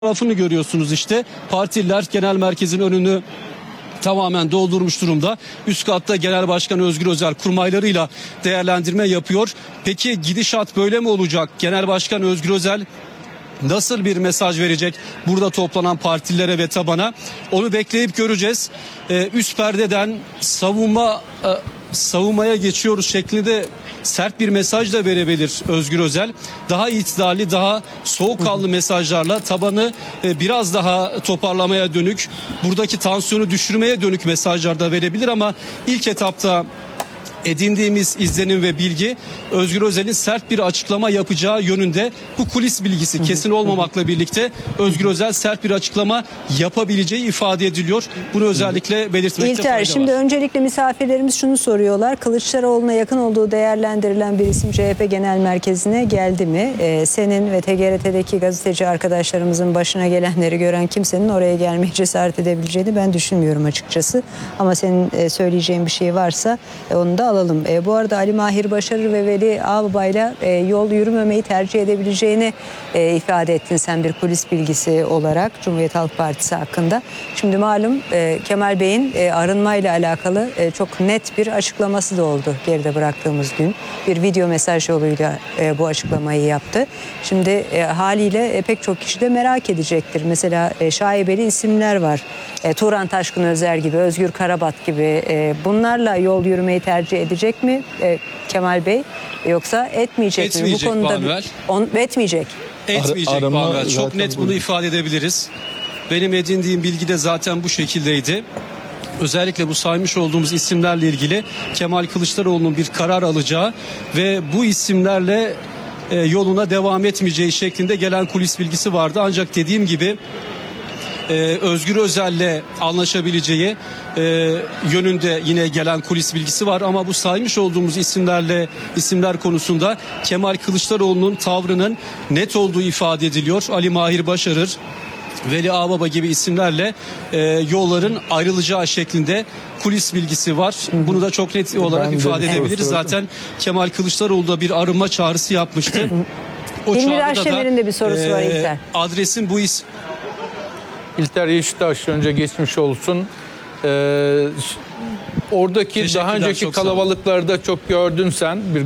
Tarafını görüyorsunuz işte. Partililer genel merkezin önünü tamamen doldurmuş durumda. Üst katta Genel Başkan Özgür Özel kurmaylarıyla değerlendirme yapıyor. Peki gidişat böyle mi olacak? Genel Başkan Özgür Özel nasıl bir mesaj verecek burada toplanan partililere ve tabana? Onu bekleyip göreceğiz. Üst perdeden savunmaya geçiyoruz şeklinde sert bir mesaj da verebilir Özgür Özel. Daha itidalli, daha soğukkanlı mesajlarla tabanı biraz daha toparlamaya dönük, buradaki tansiyonu düşürmeye dönük mesajlar da verebilir ama ilk etapta edindiğimiz izlenim ve bilgi Özgür Özel'in sert bir açıklama yapacağı yönünde. Bu kulis bilgisi kesin olmamakla birlikte Özgür Özel sert bir açıklama yapabileceği ifade ediliyor. Bunu özellikle belirtmekte fayda var. Şimdi öncelikle misafirlerimiz şunu soruyorlar. Kılıçdaroğlu'na yakın olduğu değerlendirilen bir isim CHP Genel Merkezi'ne geldi mi? Senin ve TGRT'deki gazeteci arkadaşlarımızın başına gelenleri gören kimsenin oraya gelmeye cesaret edebileceğini ben düşünmüyorum açıkçası. Ama senin söyleyeceğin bir şey varsa onu da alalım. Bu arada Ali Mahir Başarır ve Veli Ağbaba'yla yol yürümemeyi tercih edebileceğini ifade ettin sen bir kulis bilgisi olarak Cumhuriyet Halk Partisi hakkında. Şimdi malum Kemal Bey'in arınmayla alakalı çok net bir açıklaması da oldu geride bıraktığımız gün. Bir video mesaj yoluyla bu açıklamayı yaptı. Şimdi haliyle pek çok kişi de merak edecektir. Mesela şaibeli isimler var. Turan Taşkın Özer gibi, Özgür Karabat gibi bunlarla yol yürümeyi tercih edecek mi Kemal Bey yoksa etmeyecek mi? Bu konuda etmeyecek. Etmeyecek Pavel. Çok net bunu ifade edebiliriz. Benim edindiğim bilgi de zaten bu şekildeydi. Özellikle bu saymış olduğumuz isimlerle ilgili Kemal Kılıçdaroğlu'nun bir karar alacağı ve bu isimlerle yoluna devam etmeyeceği şeklinde gelen kulis bilgisi vardı. Ancak dediğim gibi Özgür Özel'le anlaşabileceği yönünde yine gelen kulis bilgisi var ama bu saymış olduğumuz isimler konusunda Kemal Kılıçdaroğlu'nun tavrının net olduğu ifade ediliyor. Ali Mahir Başarır, Veli Ağbaba gibi isimlerle yolların ayrılacağı şeklinde kulis bilgisi var. Bunu da çok net olarak ifade edebiliriz. Zaten Kemal Kılıçdaroğlu da bir arınma çağrısı yapmıştı. O İlmir Şemer'in de bir sorusu var İlter. Adresin bu isim. İlter Yeşiltaş önce geçmiş olsun. Oradaki daha önceki kalabalıklarda çok gördün sen. Bir